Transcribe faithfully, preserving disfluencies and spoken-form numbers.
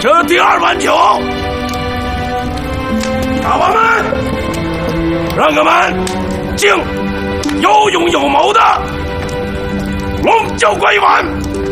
这第二碗酒，大王们，让我们敬有勇有谋的龙教官一碗。